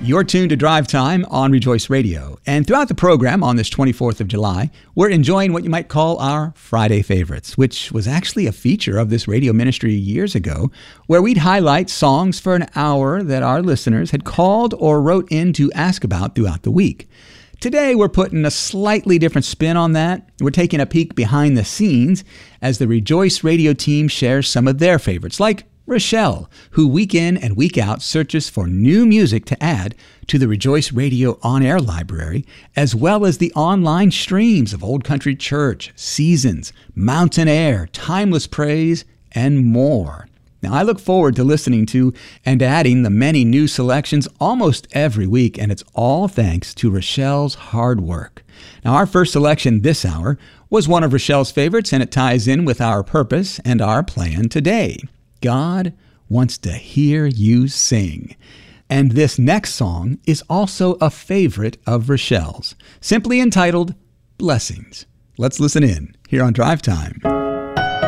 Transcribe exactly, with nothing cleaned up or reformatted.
You're tuned to Drive Time on Rejoice Radio. And throughout the program on this twenty-fourth of July, we're enjoying what you might call our Friday favorites, which was actually a feature of this radio ministry years ago, where we'd highlight songs for an hour that our listeners had called or wrote in to ask about throughout the week. Today, we're putting a slightly different spin on that. We're taking a peek behind the scenes as the Rejoice Radio team shares some of their favorites, like Rochelle, who week in and week out searches for new music to add to the Rejoice Radio on-air library, as well as the online streams of Old Country Church, Seasons, Mountain Air, Timeless Praise, and more. Now, I look forward to listening to and adding the many new selections almost every week, and it's all thanks to Rochelle's hard work. Now, our first selection this hour was one of Rochelle's favorites, and it ties in with our purpose and our plan today. God wants to hear you sing. And this next song is also a favorite of Rochelle's, simply entitled Blessings. Let's listen in here on Drive Time.